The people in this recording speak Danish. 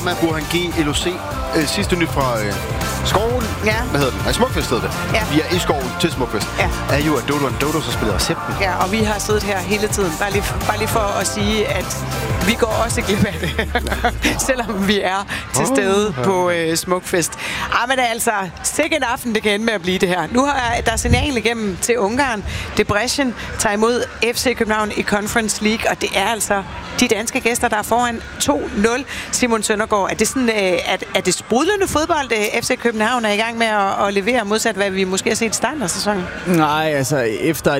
drama, Burhan G, LOC. Sidste nyt fra skoven. Ja. Hvad hedder den? Nej, Smukfest hedder det. Ja. Vi er i skoven til Smukfest. Ja. Er jo, at Dodo & Dodo så spiller recepten. Ja, og vi har siddet her hele tiden. Bare lige for at sige, at vi går også glip af det. Selvom vi er til stede på Smukfest. Men altså, sikke en aften, det kan ende med at blive det her. Nu har der signal igennem til Ungarn. Debrecen tager imod FC København i Conference League, og det er altså de danske gæster, der er foran 2-0. Simon Søndergaard, er det sådan, er det sprudlende fodbold, FC København er i gang med at levere, modsat hvad vi måske har set i starten af sæsonen? Nej, altså efter